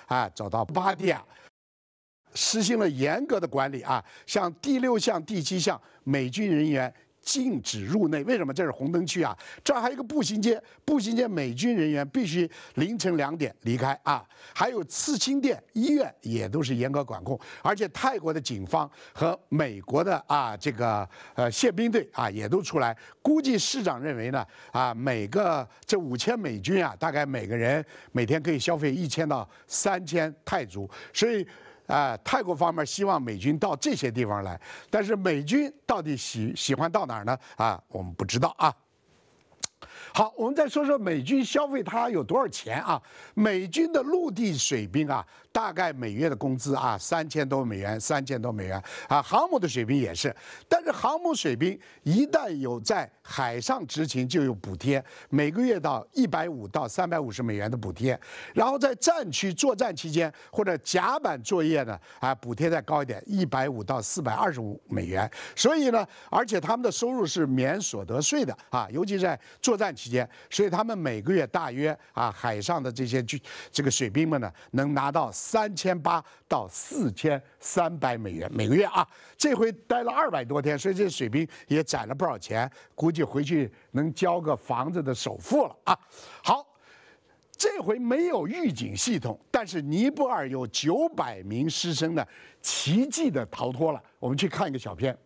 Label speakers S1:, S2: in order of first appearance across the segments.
S1: 走到巴蒂亚，实行了严格的管理像第6项、第7项，美军人员禁止入内。为什么？这是红灯区这儿还有一个步行街，步行街美军人员必须凌晨2点离开还有刺青店、医院也都是严格管控，而且泰国的警方和美国的这个宪兵队也都出来。估计市长认为呢每个这5000美军大概每个人每天可以消费1000到3000泰铢，所以。泰国方面希望美军到这些地方来，但是美军到底喜欢到哪儿呢？我们不知道好，我们再说说美军消费它有多少钱美军的陆地水兵大概每月的工资3000多美元，3000多美元航母的水兵也是，但是航母水兵一旦有在海上执勤就有补贴，每个月到150到350美元的补贴，然后在战区作战期间或者甲板作业呢补贴再高一点，150到425美元。所以呢，而且他们的收入是免所得税的尤其在作战期间，所以他们每个月大约海上的这个水兵们呢能拿到3800到4300美元每个月这回待了200多天，所以这水兵也攒了不少钱，估计回去能交个房子的首付了好，这回没有预警系统，但是尼泊尔有900名师生呢奇迹的逃脱了。我们去看一个小片。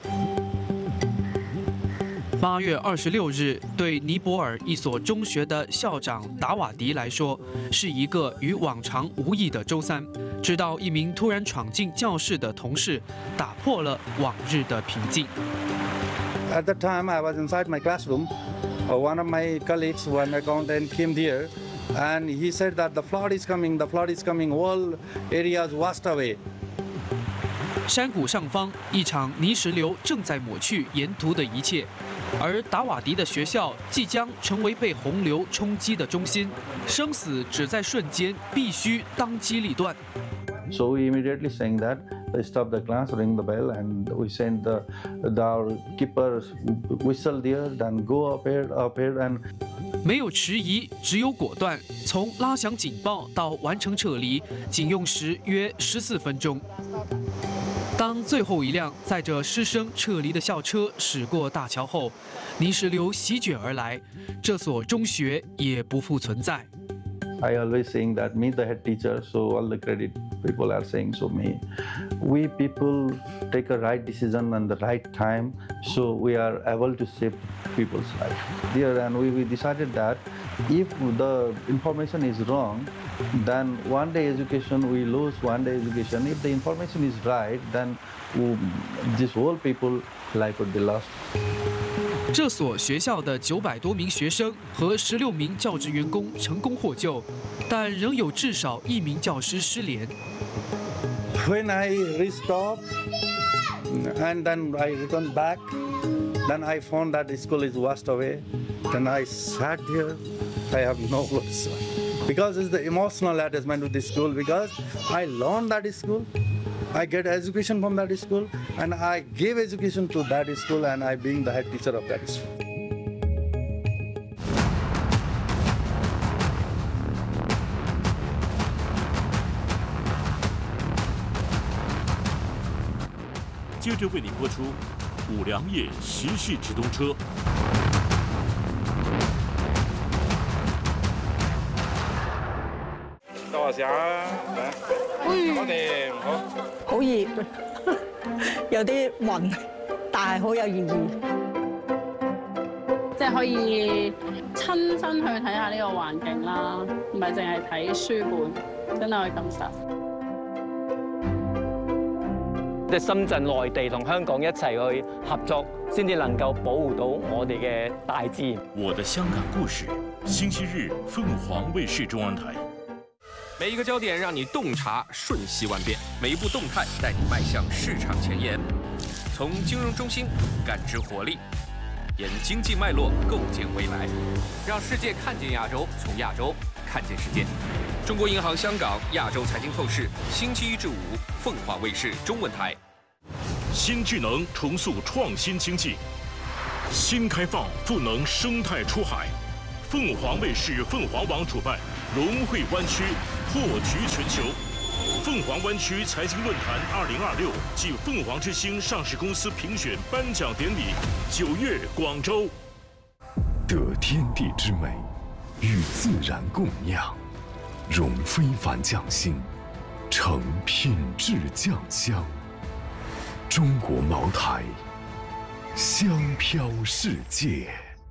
S2: 8月26日，对尼泊尔一所中学的校长达瓦迪来说，是一个与往常无异的周三。直到一名突然闯进教室的同事，打破了往日的平静。
S3: At the time, I was inside my classroom. One of my colleagues, one accountant, came there, and he said that the flood is coming. The flood is coming. All areas washed away.
S2: 山谷上方，一场泥石流正在抹去沿途的一切，而达瓦迪的学校即将成为被洪流冲击的中心，生死只在瞬间，必须当机立断。
S3: So we immediately saying that stop the class, ring the bell, and we send our keepers whistle there, then go up here, and.
S2: 没有迟疑，只有果断。从拉响警报到完成撤离，仅用时约14分钟。当最后一辆载着师生撤离的校车驶过大桥后，泥石流席卷而来，这所中学也不复存在。
S3: I always saying that me the head teacher, so all the credit people are saying so me. We people take a right decision and the right time, so we are able to save people's life. There, and we decided that if the information is wrong, then one day education we lose one day education. If the information is right, then this whole people life would be lost.
S2: 这所学校的900多名学生和16名教职员工成功获救，但仍有至少1名教师失联。
S3: When I restopped and then I returned back, then I found that the school is washed away. Then I sat there. I have no words because it's the emotional attachment to the school. Because I learned that school. I get education from that school, and I give education to that school, and I being the head teacher of that school.
S4: 接着为您播出五粮液时事直通车。
S5: 多謝啊！我哋好。
S6: 好熱，有啲暈，但係好有意義。
S7: 即係可以親身去睇下呢個環境啦，唔係淨係睇書本，真係去感受。
S8: 即係深圳、內地同香港一齊去合作，先至能夠保護到我哋嘅大自然。
S4: 我的香港故事，星期日凤凰卫視中央台。
S9: 每一个焦点让你洞察瞬息万变，每一步动态带你迈向市场前沿。从金融中心感知活力，沿经济脉络构建未来，让世界看见亚洲，从亚洲看见世界。中国银行香港亚洲财经透视，星期1至5，凤凰卫视中文台。
S4: 新智能重塑创新经济，新开放赋能生态出海。凤凰卫视凤凰网主办融汇湾区破局全球。凤凰湾区财经论坛2026暨凤凰之星上市公司评选颁奖典礼9月广州。
S10: 得天地之美，与自然共酿，融非凡匠心，成品质酱香。中国茅台，香飘世界。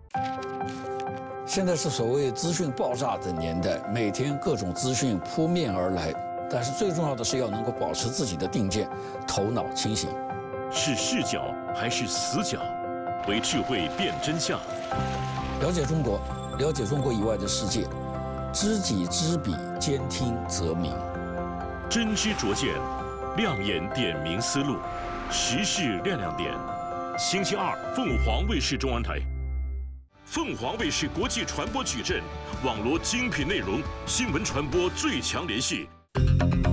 S11: 现在是所谓资讯爆炸的年代，每天各种资讯扑面而来，但是最重要的是要能够保持自己的定见，头脑清醒。
S4: 是视角还是死角？为智慧辨真相。
S11: 了解中国，了解中国以外的世界，知己知彼，兼听则明。
S4: 真知灼见，亮眼点明思路，时事亮亮点。星期二，凤凰卫视中文台。凤凰卫视国际传播矩阵，网罗精品内容，新闻传播最强联系。